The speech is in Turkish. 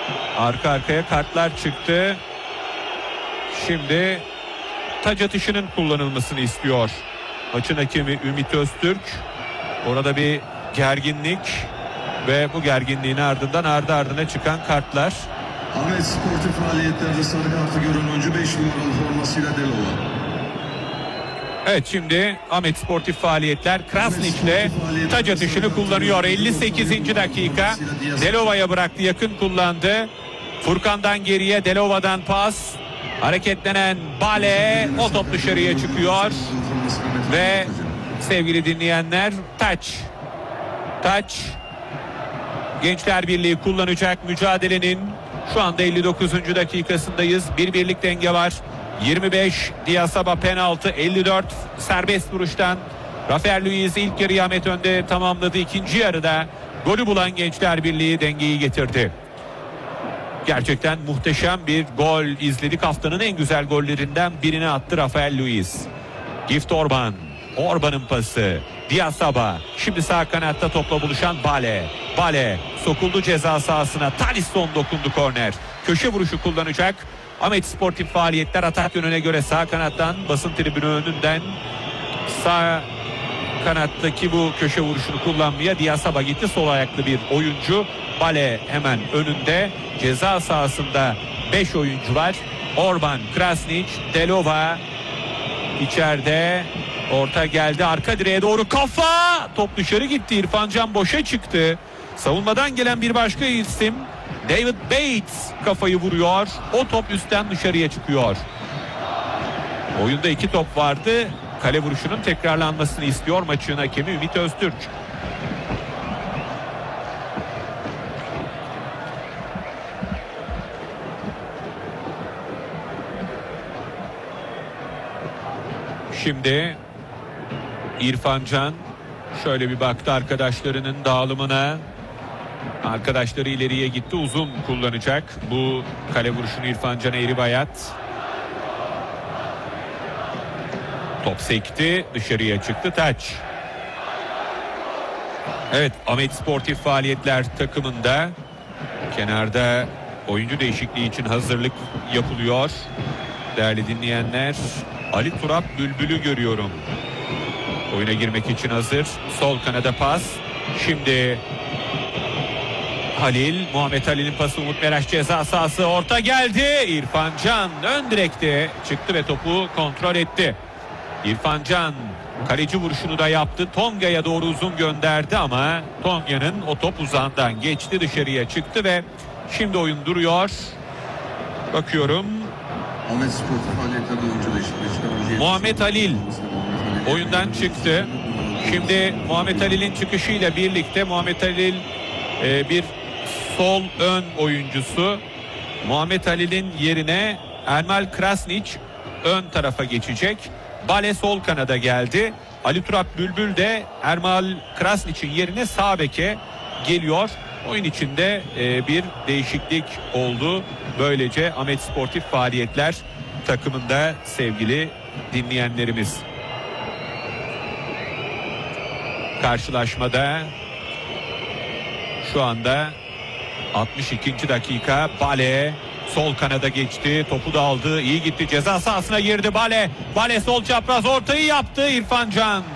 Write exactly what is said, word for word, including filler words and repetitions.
Arka arkaya kartlar çıktı. Şimdi taç atışının kullanılmasını istiyor maçın hakemi Ümit Öztürk. Orada bir gerginlik ve bu gerginliğin ardından ardı ardına çıkan kartlar. Ahmet sportif faaliyetlerde sarı kartı gören oyuncu beş numaralı formasıyla Delova. Evet, şimdi Ahmet sportif faaliyetler Krasniç'le taç atışını kullanıyor. elli sekizinci dakika. Delova'ya bıraktı, yakın kullandı. Furkan'dan geriye, Delova'dan pas. Hareketlenen Bale, o top dışarıya çıkıyor. Ve sevgili dinleyenler, taç. Taç. Gençler Birliği kullanacak mücadelenin şu anda elli dokuzuncu dakikasındayız. Bir birlik denge var. yirmi beş Diasaba penaltı, elli dört serbest vuruştan Rafael Luiz ilk yarıyı Ahmet önde tamamladı. İkinci yarıda golü bulan Gençler Birliği dengeyi getirdi. Gerçekten muhteşem bir gol izledik. Haftanın en güzel gollerinden birini attı Rafael Luiz. Gift Orban. Orban'ın pası. Diasaba. Şimdi sağ kanatta topla buluşan Bale. Bale sokuldu ceza sahasına. Talisson dokundu, korner. Köşe vuruşu kullanacak. Ahmet sportif faaliyetler atak yönüne göre sağ kanattan, basın tribünü önünden sağ kanattaki bu köşe vuruşunu kullanmaya Diasaba gitti. Sol ayaklı bir oyuncu. Bale hemen önünde. Ceza sahasında beş oyuncu var. Orban, Krasnić, Delova içeride. Orta geldi, arka direğe doğru kafa. Top dışarı gitti. İrfan Can boşa çıktı. Savunmadan gelen bir başka isim David Bates kafayı vuruyor. O top üstten dışarıya çıkıyor. Oyunda iki top vardı. Kale vuruşunun tekrarlanmasını istiyor maçın hakemi Ümit Öztürk. Şimdi İrfan Can şöyle bir baktı arkadaşlarının dağılımına. Arkadaşları ileriye gitti. Uzun kullanacak bu kale vuruşunu İrfan Can Eğribayat. Top sekti, dışarıya çıktı, taç. Evet, Ahmet sportif faaliyetler takımında kenarda oyuncu değişikliği için hazırlık yapılıyor. Değerli dinleyenler, Ali Turap Bülbül'ü görüyorum. Oyuna girmek için hazır. Sol kanada pas. Şimdi Halil, Muhammed Halil'in pası, Umut Meraş ceza sahası, orta geldi. İrfan Can ön direkte çıktı ve topu kontrol etti. İrfan Can kaleci vuruşunu da yaptı. Tonga'ya doğru uzun gönderdi ama Tonga'nın o top uzağından geçti, dışarıya çıktı ve şimdi oyun duruyor. Bakıyorum. Ahmet sportif faaliyetlerde oyuncu değişikliği. Muhammed Halil oyundan çıktı. Şimdi Muhammed Halil'in çıkışıyla birlikte Muhammed Halil e, bir sol ön oyuncusu. Muhammed Halil'in yerine Ermal Krasnić ön tarafa geçecek. Bale sol kanada geldi. Ali Turap Bülbül de Ermal Krasnić'in yerine sağ beke geliyor. Oyun içinde e, bir değişiklik oldu. Böylece Ahmet sportif faaliyetler takımında sevgili dinleyenlerimiz. Karşılaşmada şu anda altmış ikinci dakika. Bale sol kanada geçti, topu da aldı, iyi gitti, ceza sahasına girdi Bale. Bale sol çapraz ortayı yaptı, İrfan Can